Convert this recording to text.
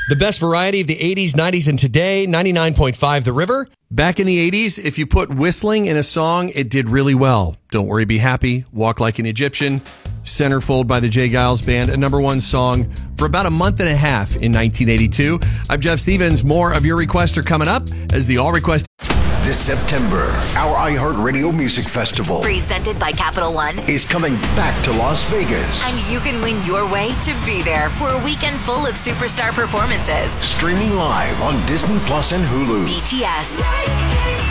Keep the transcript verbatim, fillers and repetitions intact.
The best variety of the eighties, nineties, and today, ninety-nine point five The River. Back in the eighties, if you put whistling in a song, it did really well. Don't Worry, Be Happy, Walk Like an Egyptian, Centerfold by the Jay Giles Band, a number one song for about a month and a half in nineteen eighty-two. I'm Jeff Stevens. More of your requests are coming up as the All Request. This September, our iHeartRadio Music Festival, presented by Capital One, is coming back to Las Vegas. And you can win your way to be there for a weekend full of superstar performances. Streaming live on Disney Plus and Hulu. B T S,